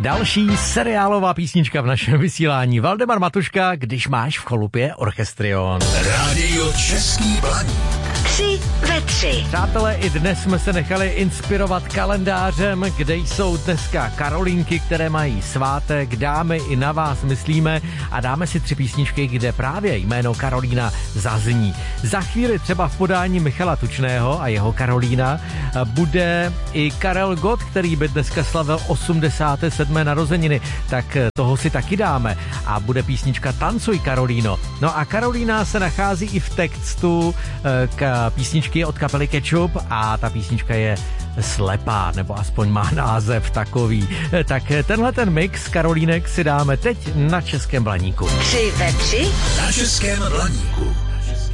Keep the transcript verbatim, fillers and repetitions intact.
Další seriálová písnička v našem vysílání. Valdemar Matuška, Když máš v chalupě orchestrion. Rádio Český Blaník. Tři ve tři. Přátelé, i dnes jsme se nechali inspirovat kalendářem, kde jsou dneska Karolínky, které mají svátek, dáme i na vás, myslíme, a dáme si tři písničky, kde právě jméno Karolína zazní. Za chvíli třeba v podání Michala Tučného a jeho Karolína bude i Karel Gott, který by dneska slavil osmdesáté sedmé narozeniny, tak toho si taky dáme. A bude písnička Tancuj, Karolíno. No a Karolína se nachází i v textu k písničky od kapely Ketchup a ta písnička je Slepá, nebo aspoň má název takový. Tak tenhle ten mix Karolínek si dáme teď na Českém Blaníku. Tři ve tři na Českém Blaníku.